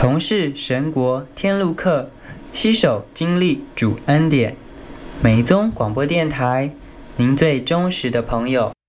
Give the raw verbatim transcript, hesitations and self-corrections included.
从事神国天路客，携手经历主恩典。美宗广播电台，您最忠实的朋友。